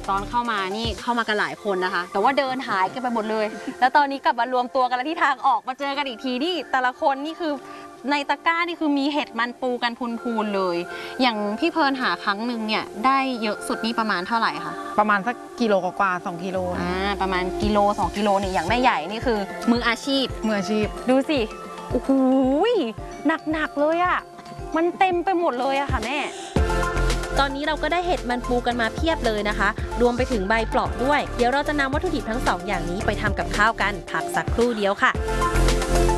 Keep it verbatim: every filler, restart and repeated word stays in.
ตอนเข้ามานี่เข้ามากันหลายคนนะคะแต่ว่าเดินหายกันไปหมดเลยแล้วตอนนี้กลับมารวมตัวกันแล้วที่ทางออกมาเจอกันอีกทีนี่แต่ละคนนี่คือในตะกร้านี่คือมีเห็ดมันปูกันพูนๆเลยอย่างพี่เพลินหาครั้งหนึ่งเนี่ยได้เยอะสุดนี่ประมาณเท่าไหร่คะประมาณสักกิโลกว่าสองกิโลอ่าประมาณกิโลสองกิโลเนี่ยอย่างแม่ใหญ่นี่คือมืออาชีพมืออาชีพดูสิโอ้โหหนักๆเลยอะมันเต็มไปหมดเลยอะค่ะแม่ตอนนี้เราก็ได้เห็ดมันปูกันมาเพียบเลยนะคะรวมไปถึงใบปลอกด้วยเดี๋ยวเราจะนำวัตถุดิบทั้งสองอย่างนี้ไปทำกับข้าวกันพักสักครู่เดียวค่ะ